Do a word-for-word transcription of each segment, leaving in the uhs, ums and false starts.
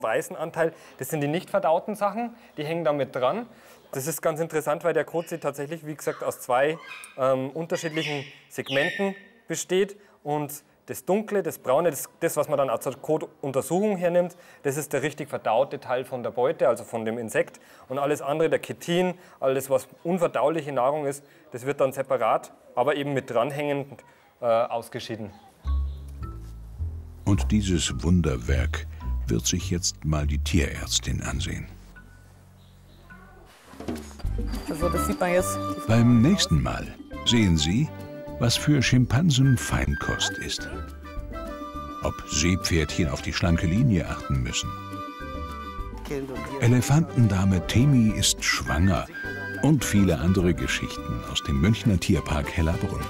weißen Anteil, das sind die nicht verdauten Sachen, die hängen da mit dran. Das ist ganz interessant, weil der Kot tatsächlich, wie gesagt, aus zwei ähm, unterschiedlichen Segmenten besteht. Und das Dunkle, das Braune, das, das was man dann als Kotuntersuchung hernimmt, das ist der richtig verdaute Teil von der Beute, also von dem Insekt. Und alles andere, der Chitin, alles was unverdauliche Nahrung ist, das wird dann separat, aber eben mit dranhängend äh, ausgeschieden. Und dieses Wunderwerk wird sich jetzt mal die Tierärztin ansehen. Also das sieht man jetzt. Beim nächsten Mal sehen Sie, was für Schimpansen Feinkost ist. Ob Seepferdchen auf die schlanke Linie achten müssen. Elefantendame Temi ist schwanger und viele andere Geschichten aus dem Münchner Tierpark Hellerbrunn.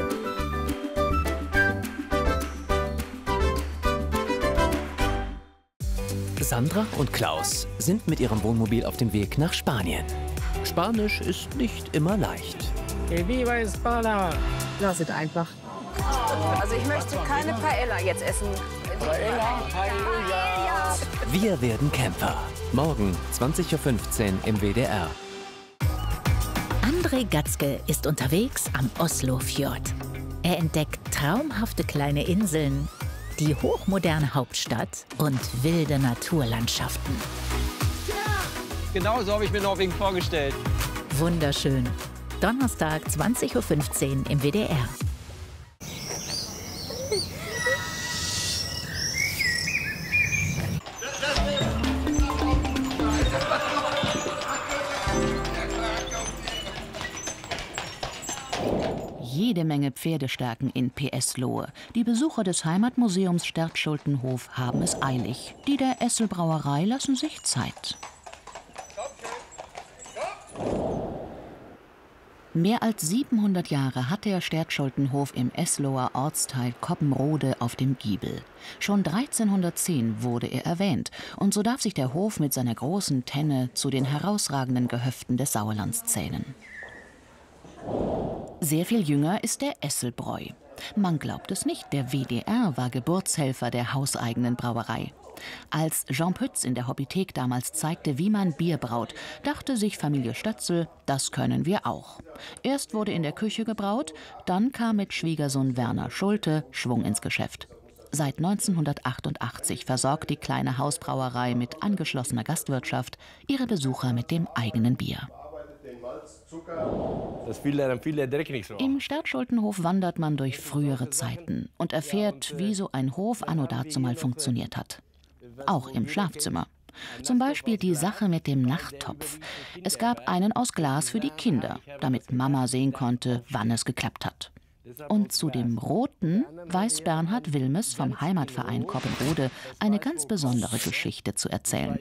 Sandra und Klaus sind mit ihrem Wohnmobil auf dem Weg nach Spanien. Spanisch ist nicht immer leicht. Viva España! Lass es einfach. Also ich möchte keine Paella jetzt essen. Paella, Paella. Wir werden Camper. Morgen zwanzig Uhr fünfzehn im W D R. André Gatzke ist unterwegs am Oslofjord. Er entdeckt traumhafte kleine Inseln, die hochmoderne Hauptstadt und wilde Naturlandschaften. Genau so habe ich mir Norwegen vorgestellt. Wunderschön. Donnerstag, zwanzig Uhr fünfzehn im W D R. Jede Menge Pferdestärken in P S Lohe. Die Besucher des Heimatmuseums Stertschultenhof haben es eilig. Die der Essel Brauerei lassen sich Zeit. Mehr als siebenhundert Jahre hat der Stertschultenhof im Esloher Ortsteil Coppenrode auf dem Giebel. Schon dreizehnhundertzehn wurde er erwähnt und so darf sich der Hof mit seiner großen Tenne zu den herausragenden Gehöften des Sauerlands zählen. Sehr viel jünger ist der Esselbräu. Man glaubt es nicht, der W D R war Geburtshelfer der hauseigenen Brauerei. Als Jean Pütz in der Hobbythek damals zeigte, wie man Bier braut, dachte sich Familie Stötzel, das können wir auch. Erst wurde in der Küche gebraut, dann kam mit Schwiegersohn Werner Schulte Schwung ins Geschäft. Seit neunzehnhundertachtundachtzig versorgt die kleine Hausbrauerei mit angeschlossener Gastwirtschaft ihre Besucher mit dem eigenen Bier. Das will dann viel der Dreck nicht so. Im Stertschultenhof wandert man durch frühere Zeiten und erfährt, wie so ein Hof anno dazumal funktioniert hat. Auch im Schlafzimmer. Zum Beispiel die Sache mit dem Nachttopf. Es gab einen aus Glas für die Kinder, damit Mama sehen konnte, wann es geklappt hat. Und zu dem Roten weiß Bernhard Wilmes vom Heimatverein Coppenrode eine ganz besondere Geschichte zu erzählen.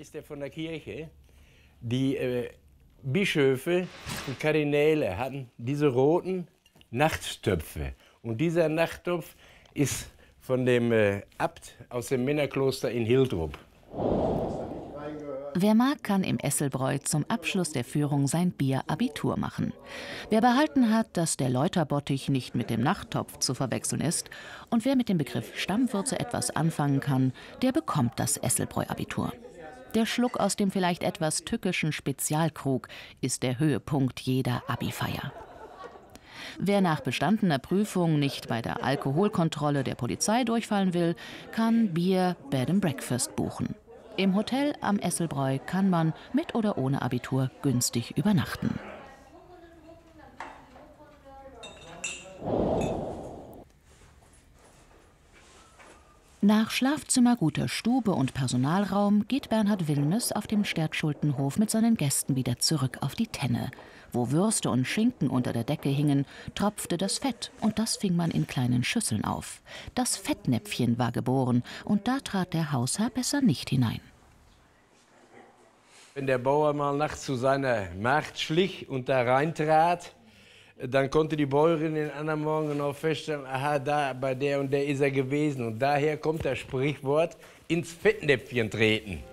Die äh, Bischöfe und Kardinäle hatten diese roten Nachttöpfe. Und dieser Nachttopf ist von dem äh, Abt aus dem Männerkloster in Hildrup. Wer mag, kann im Esselbräu zum Abschluss der Führung sein Bier-Abitur machen. Wer behalten hat, dass der Läuterbottich nicht mit dem Nachttopf zu verwechseln ist und wer mit dem Begriff Stammwürze etwas anfangen kann, der bekommt das Esselbräu-Abitur. Der Schluck aus dem vielleicht etwas tückischen Spezialkrug ist der Höhepunkt jeder Abi-Feier. Wer nach bestandener Prüfung nicht bei der Alkoholkontrolle der Polizei durchfallen will, kann Bier Bed and Breakfast buchen. Im Hotel am Esselbräu kann man mit oder ohne Abitur günstig übernachten. Nach Schlafzimmer, guter Stube und Personalraum geht Bernhard Wilmes auf dem Stertschultenhof mit seinen Gästen wieder zurück auf die Tenne. Wo Würste und Schinken unter der Decke hingen, tropfte das Fett und das fing man in kleinen Schüsseln auf. Das Fettnäpfchen war geboren und da trat der Hausherr besser nicht hinein. Wenn der Bauer mal nachts zu seiner Magd schlich und da reintrat, dann konnte die Bäuerin den anderen Morgen noch feststellen, aha, da bei der und der ist er gewesen. Und daher kommt das Sprichwort, ins Fettnäpfchen treten.